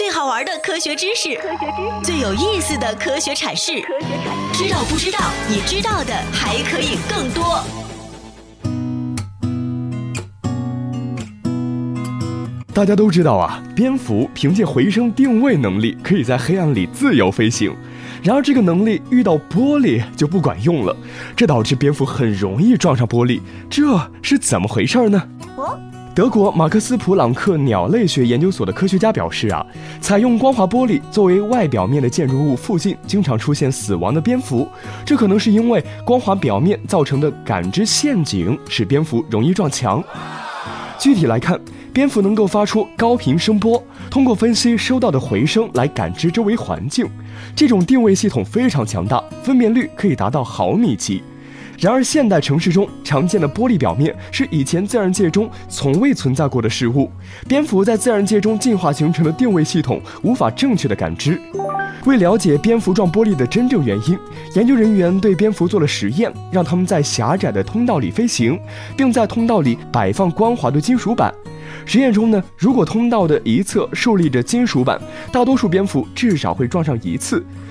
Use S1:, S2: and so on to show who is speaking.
S1: 最好玩的科学知识，最有意思的科学阐释，知道不知道？你知道的还可以更多。
S2: 大家都知道啊，蝙蝠凭借回声定位能力，可以在黑暗里自由飞行。然而这个能力遇到玻璃就不管用了，这导致蝙蝠很容易撞上玻璃，这是怎么回事呢？德国马克思普朗克鸟类学研究所的科学家表示啊，采用光滑玻璃作为外表面的建筑物附近经常出现死亡的蝙蝠，这可能是因为光滑表面造成的感知陷阱使蝙蝠容易撞墙。具体来看，蝙蝠能够发出高频声波，通过分析收到的回声来感知周围环境，这种定位系统非常强大，分辨率可以达到毫米级。然而现代城市中常见的玻璃表面是以前自然界中从未存在过的事物，蝙蝠在自然界中进化形成的定位系统无法正确的感知。为了解蝙蝠撞玻璃的真正原因，研究人员对蝙蝠做了实验，让它们在狭窄的通道里飞行，并在通道里摆放光滑的金属板。实验中呢，如果通道的一侧竖立着金属板，大多数蝙蝠至少会撞上一次。